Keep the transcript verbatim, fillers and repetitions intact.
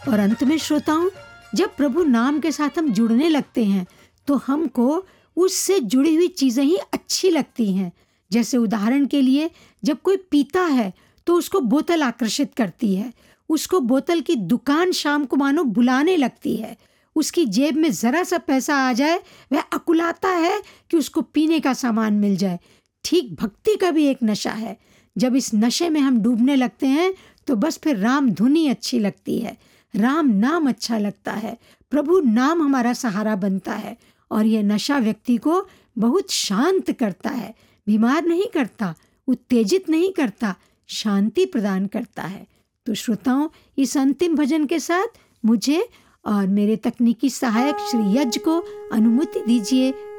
और अंत में श्रोताओं, जब प्रभु नाम के साथ हम जुड़ने लगते हैं तो हमको उससे जुड़ी हुई चीज़ें ही अच्छी लगती हैं। जैसे उदाहरण के लिए, जब कोई पीता है तो उसको बोतल आकर्षित करती है, उसको बोतल की दुकान शाम को मानो बुलाने लगती है। उसकी जेब में ज़रा सा पैसा आ जाए, वह अकुलाता है कि उसको पीने का सामान मिल जाए। ठीक भक्ति का भी एक नशा है। जब इस नशे में हम डूबने लगते हैं तो बस फिर राम धुनी अच्छी लगती है, राम नाम अच्छा लगता है, प्रभु नाम हमारा सहारा बनता है। और यह नशा व्यक्ति को बहुत शांत करता है, बीमार नहीं करता, उत्तेजित नहीं करता, शांति प्रदान करता है। तो श्रोताओं, इस अंतिम भजन के साथ मुझे और मेरे तकनीकी सहायक श्री यज्ञ को अनुमति दीजिए